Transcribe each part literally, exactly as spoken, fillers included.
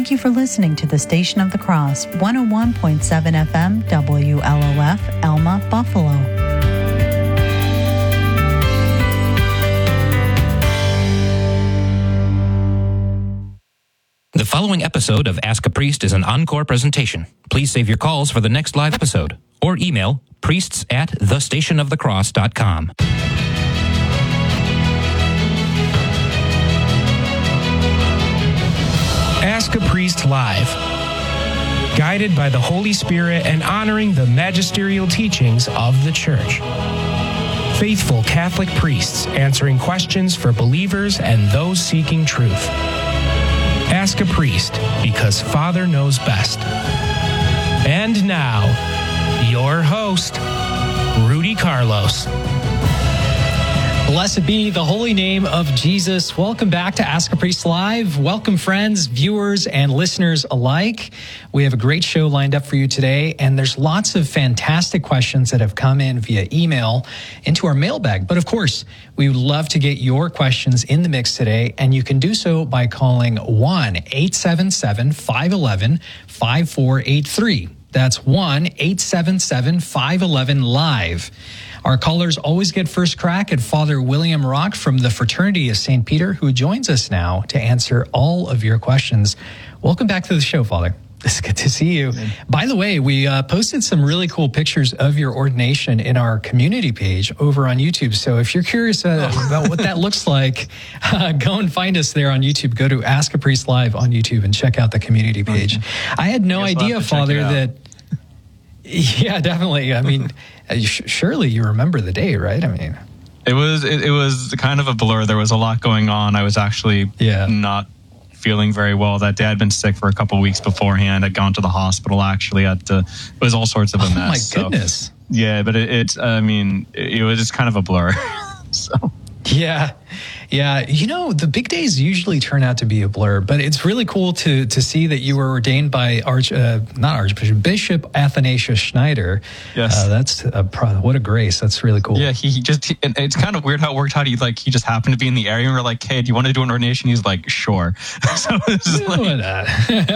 Thank you for listening to the Station of the Cross, one oh one point seven F M, W L O F, Elma, Buffalo. The following episode of Ask a Priest is an encore presentation. Please save your calls for the next live episode or email priests at the station of the cross dot com. Ask a Priest Live. Guided by the Holy Spirit and honoring the magisterial teachings of the Church. Faithful Catholic priests answering questions for believers and those seeking truth. Ask a Priest, because Father knows best. And now, your host, Rudy Carlos. Blessed be the holy name of Jesus. Welcome back to Ask a Priest Live. Welcome, friends, viewers, and listeners alike. We have a great show lined up for you today, and there's lots of fantastic questions that have come in via email into our mailbag. But of course, we would love to get your questions in the mix today, and you can do so by calling one eight seven seven, five one one, five four eight three. That's one eight seven seven, five one one, live. Our callers always get first crack at Father William Rock from the Fraternity of Saint Peter, who joins us now to answer all of your questions. Welcome back to the show, Father. It's good to see you. Amen. By the way, we uh, posted some really cool pictures of your ordination in our community page over on YouTube. So if you're curious uh, about what that looks like, uh, go and find us there on YouTube. Go to Ask a Priest Live on YouTube and check out the community page. Mm-hmm. I had no I idea, Father, that... Yeah, definitely. I mean, surely you remember the day, right? I mean, it was it, it was kind of a blur. There was a lot going on. I was actually yeah. not feeling very well that day. I'd been sick for a couple of weeks beforehand. I'd gone to the hospital. Actually, at the, it was all sorts of a mess. Oh my goodness! So, yeah, but it, it. I mean, it, it was just kind of a blur. so. Yeah. Yeah. You know, the big days usually turn out to be a blur, but it's really cool to to see that you were ordained by Arch, uh, not Archbishop, Bishop Athanasius Schneider. Yes. Uh, that's a pro- what a grace. That's really cool. Yeah. He, he just, he, and it's kind of weird how it worked out. He like, he just happened to be in the area and we're like, hey, do you want to do an ordination? He's like, sure. so it's like, why not?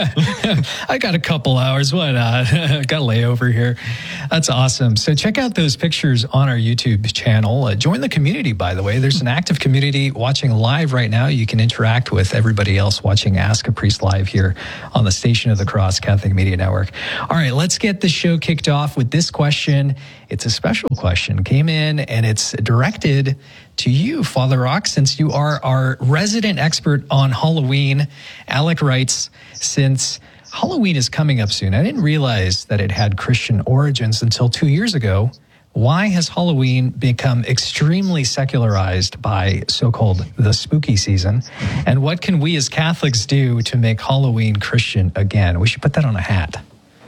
I got a couple hours. Why not? Got a layover here. That's awesome. So check out those pictures on our YouTube channel. Uh, join the community, by the way. There's an active community watching live right now. You can interact with everybody else watching Ask a Priest Live here on the Station of the Cross Catholic Media Network. All right, let's get the show kicked off with this question. It's a special question. Came in and it's directed to you, Father Rock, since you are our resident expert on Halloween. Alec writes, since Halloween is coming up soon, I didn't realize that it had Christian origins until two years ago. Why has Halloween become extremely secularized by so-called the spooky season? And what can we as Catholics do to make Halloween Christian again? We should put that on a hat.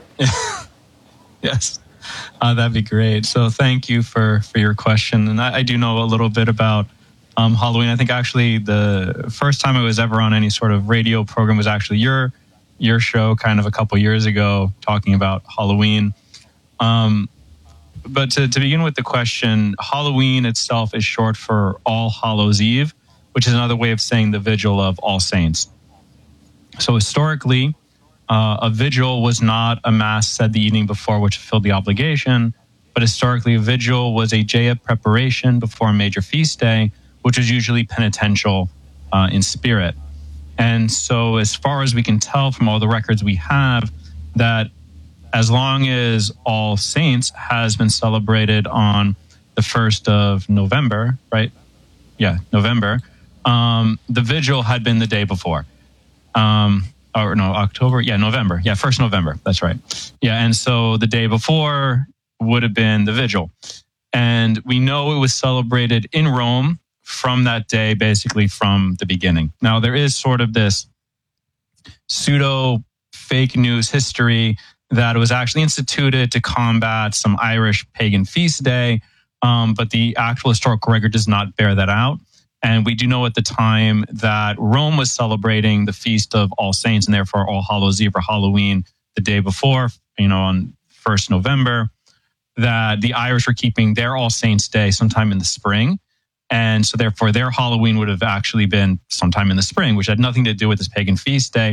Yes, uh, that'd be great. So thank you for, for your question. And I, I do know a little bit about um, Halloween. I think actually the first time I was ever on any sort of radio program was actually your your show kind of a couple years ago talking about Halloween. Um But to, to begin with the question, Halloween itself is short for All Hallows Eve, which is another way of saying the vigil of All Saints. So historically, uh, a vigil was not a mass said the evening before which fulfilled the obligation, but historically a vigil was a day of preparation before a major feast day, which was usually penitential uh, in spirit. And so as far as we can tell from all the records we have, that as long as All Saints has been celebrated on the first of November, right? Yeah, November. Um, the vigil had been the day before. Um, or no, October. Yeah, November. Yeah, first November. That's right. Yeah, and so the day before would have been the vigil. And we know it was celebrated in Rome from that day, basically from the beginning. Now, there is sort of this pseudo fake news history that it was actually instituted to combat some Irish pagan feast day, um, but the actual historical record does not bear that out. And we do know at the time that Rome was celebrating the feast of All Saints and therefore All Hallows Eve or Halloween the day before, you know, on first November, that the Irish were keeping their All Saints Day sometime in the spring. And so therefore their Halloween would have actually been sometime in the spring, which had nothing to do with this pagan feast day.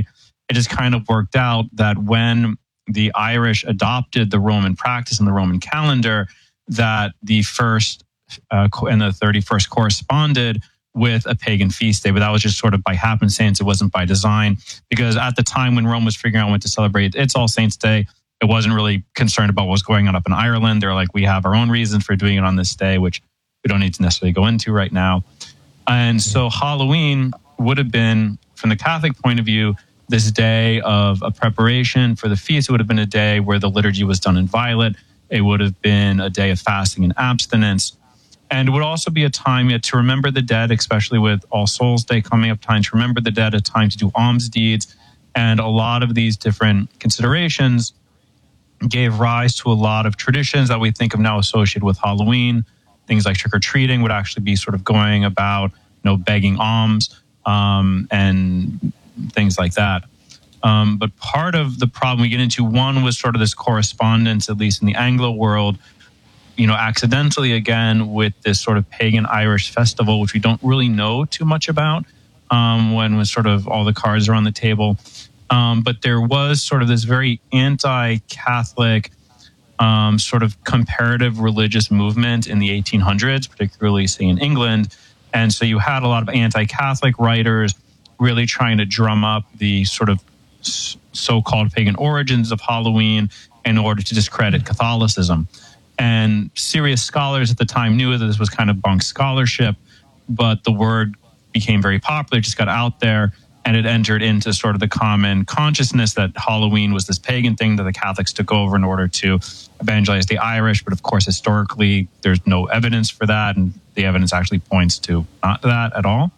it just kind of worked out that when the Irish adopted the Roman practice and the Roman calendar, that the first uh, and the thirty-first corresponded with a pagan feast day, but that was just sort of by happenstance. It wasn't by design, because at the time when Rome was figuring out when to celebrate its All Saints' Day, it wasn't really concerned about what was going on up in Ireland. They're like, we have our own reasons for doing it on this day, which we don't need to necessarily go into right now. And so Halloween would have been, from the Catholic point of view, this day of a preparation for the feast. It would have been a day where the liturgy was done in violet. It would have been a day of fasting and abstinence. And it would also be a time yet to remember the dead, especially with All Souls Day coming up, time to remember the dead, a time to do alms deeds. And a lot of these different considerations gave rise to a lot of traditions that we think of now associated with Halloween. Things like trick-or-treating would actually be sort of going about, you know, begging alms um, and things like that. Um, but part of the problem we get into, one was sort of this correspondence, at least in the Anglo world, you know, accidentally again with this sort of pagan Irish festival, which we don't really know too much about um, when was sort of all the cards are on the table. Um, but there was sort of this very anti-Catholic um, sort of comparative religious movement in the eighteen hundreds, particularly, say, in England. And so you had a lot of anti-Catholic writers really trying to drum up the sort of so-called pagan origins of Halloween in order to discredit Catholicism. And serious scholars at the time knew that this was kind of bunk scholarship, but the word became very popular, just got out there, and it entered into sort of the common consciousness that Halloween was this pagan thing that the Catholics took over in order to evangelize the Irish. But of course, historically, there's no evidence for that, and the evidence actually points to not that at all.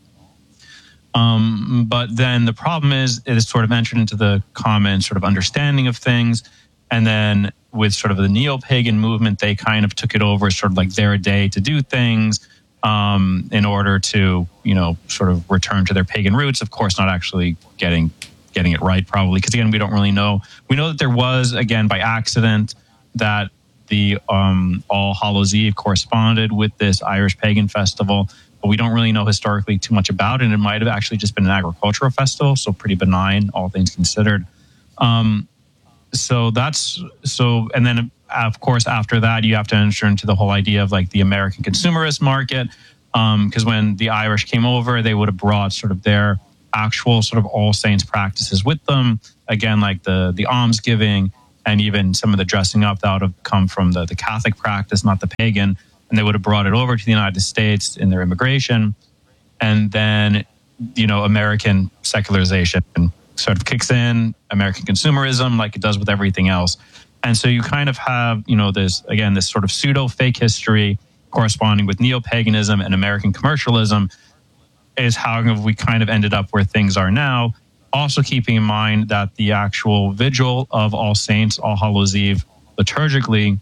Um, but then the problem is it has sort of entered into the common sort of understanding of things. And then with sort of the neo-pagan movement, they kind of took it over as sort of like their day to do things um, in order to, you know, sort of return to their pagan roots. Of course, not actually getting getting it right, probably, because again, we don't really know. We know that there was, again, by accident, that the um, All Hallows Eve corresponded with this Irish pagan festival, but we don't really know historically too much about it. It might have actually just been an agricultural festival, so pretty benign, all things considered. Um, so that's so, and then of course after that you have to enter into the whole idea of like the American consumerist market, because um, when the Irish came over, they would have brought sort of their actual sort of All Saints practices with them. Again, like the the alms giving and even some of the dressing up that would have come from the, the Catholic practice, not the pagan. And they would have brought it over to the United States in their immigration. And then, you know, American secularization sort of kicks in, American consumerism, like it does with everything else. And so you kind of have, you know, this, again, this sort of pseudo fake history corresponding with neo-paganism and American commercialism is how we kind of ended up where things are now. Also keeping in mind that the actual vigil of All Saints, All Hallows Eve, liturgically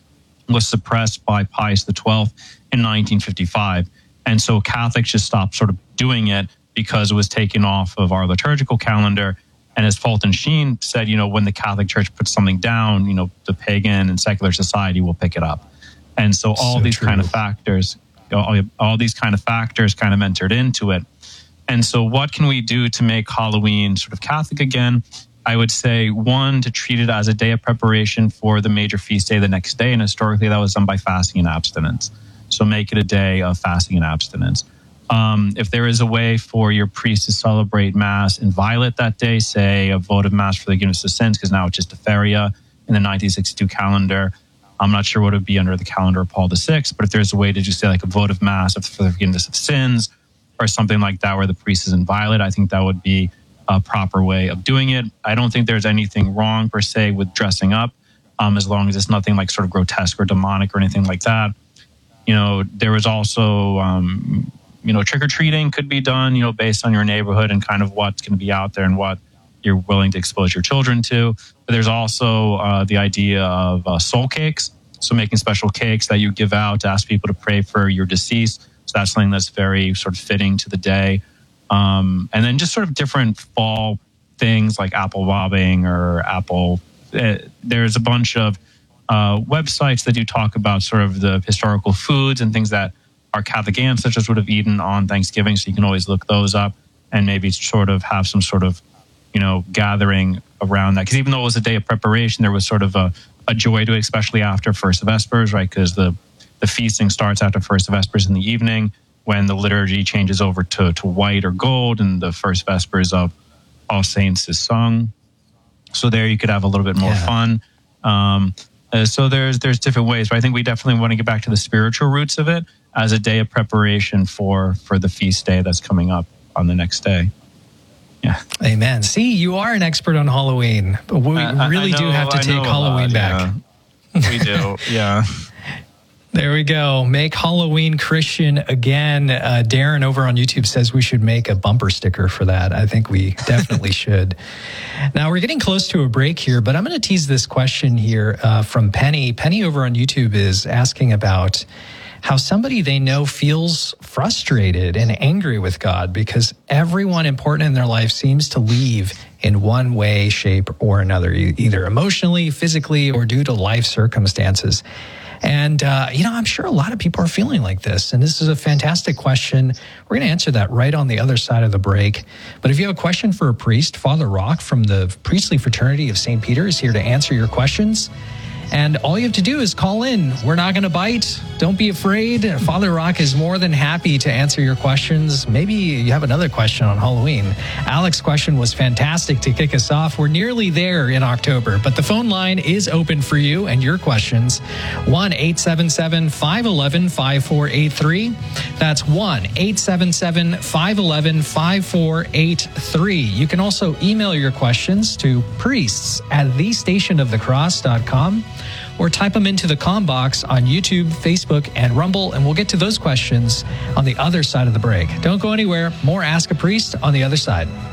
was suppressed by Pius the twelfth in nineteen fifty-five. And so Catholics just stopped sort of doing it because it was taken off of our liturgical calendar. And as Fulton Sheen said, you know, when the Catholic Church puts something down, you know, the pagan and secular society will pick it up. And so all so these true. kind of factors, all, all these kind of factors kind of entered into it. And so what can we do to make Halloween sort of Catholic again? I would say, one, to treat it as a day of preparation for the major feast day the next day. And historically, that was done by fasting and abstinence. So make it a day of fasting and abstinence. Um, if there is a way for your priest to celebrate Mass in violet that day, say a votive Mass for the forgiveness of sins, because now it's just a feria in the nineteen sixty-two calendar. I'm not sure what it would be under the calendar of Paul the Sixth, but if there's a way to just say like a votive Mass for the forgiveness of sins or something like that where the priest is in violet, I think that would be a proper way of doing it. I don't think there's anything wrong per se with dressing up, um, as long as it's nothing like sort of grotesque or demonic or anything like that. You know, there was also, um, you know, trick-or-treating could be done, you know, based on your neighborhood and kind of what's going to be out there and what you're willing to expose your children to. But there's also uh, the idea of uh, soul cakes. So making special cakes that you give out to ask people to pray for your deceased. So that's something that's very sort of fitting to the day. Um, and then just sort of different fall things like apple bobbing or apple. Uh, there's a bunch of uh, websites that do talk about sort of the historical foods and things that our Catholic ancestors would have eaten on Thanksgiving. So you can always look those up and maybe sort of have some sort of you know, gathering around that. Because even though it was a day of preparation, there was sort of a, a joy to it, especially after First Vespers, right? Because the, the feasting starts after First Vespers in the evening, when the liturgy changes over to, to white or gold, and the First Vespers of All Saints is sung. So there you could have a little bit more yeah. fun. Um, uh, so there's there's different ways, but I think we definitely want to get back to the spiritual roots of it as a day of preparation for for the feast day that's coming up on the next day. Yeah. Amen. See, you are an expert on Halloween, but we I, really I know, do have to I take Halloween lot, back. Yeah. We do, yeah. There we go. Make Halloween Christian again. Uh, Darren over on YouTube says we should make a bumper sticker for that. I think we definitely should. Now, we're getting close to a break here, but I'm going to tease this question here uh, from Penny. Penny over on YouTube is asking about how somebody they know feels frustrated and angry with God because everyone important in their life seems to leave in one way, shape, or another, either emotionally, physically, or due to life circumstances. And, uh, you know, I'm sure a lot of people are feeling like this. And this is a fantastic question. We're going to answer that right on the other side of the break. But if you have a question for a priest, Father Rock from the Priestly Fraternity of Saint Peter is here to answer your questions. And all you have to do is call in. We're not going to bite. Don't be afraid. Father Rock is more than happy to answer your questions. Maybe you have another question on Halloween. Alex's question was fantastic to kick us off. We're nearly there in October, but the phone line is open for you and your questions. one eight seven seven, five one one, five four eight three. That's one eight seven seven, five one one, five four eight three. You can also email your questions to priests at the station of the cross dot com. Or type them into the comm box on YouTube, Facebook, and Rumble, and we'll get to those questions on the other side of the break. Don't go anywhere. More Ask a Priest on the other side.